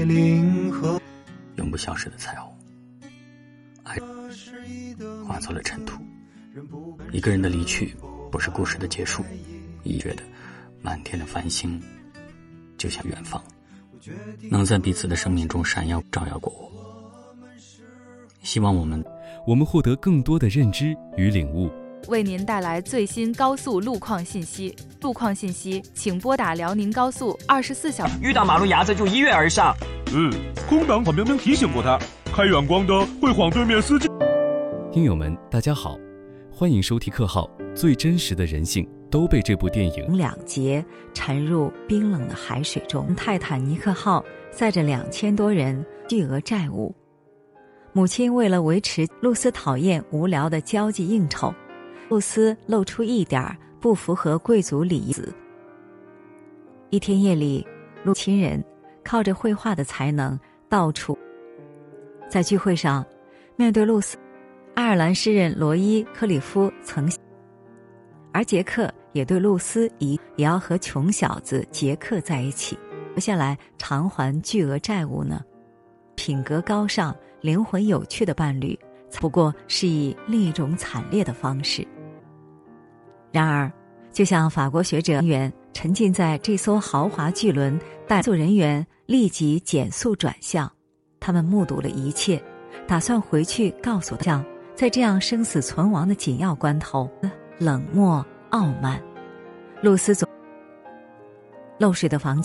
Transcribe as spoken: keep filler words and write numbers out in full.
灵和永不消失的彩虹，爱化作了尘土。一个人的离去不是故事的结束，已觉得满天的繁星就像远方，能在彼此的生命中闪耀照耀过我。希望我们我们获得更多的认知与领悟， 为您带来最新高速路况信息。路况信息，请拨打辽宁高速二十四小时。 遇到马路牙子就一跃而上。 嗯，空挡我明明提醒过他，开远光灯会晃对面司机。 听友们，大家好，欢迎收听客号。最真实的人性都被这部电影两节沉入冰冷的海水中。泰坦尼克号载着两千多人，巨额债务。母亲为了维持露丝讨厌无聊的交际应酬，露丝露出一点不符合贵族礼仪。一天夜里，露亲人靠着绘画的才能到处。在聚会上，面对露丝，爱尔兰诗人罗伊·克里夫曾，而杰克也对露丝一也要和穷小子杰克在一起，留下来偿还巨额债务呢？品格高尚、灵魂有趣的伴侣，不过是以另一种惨烈的方式。然而，就像法国学者人员沉浸在这艘豪华巨轮，带组人员立即减速转向，他们目睹了一切，打算回去告诉他，在这样生死存亡的紧要关头，冷漠傲慢。露丝总漏水的房间。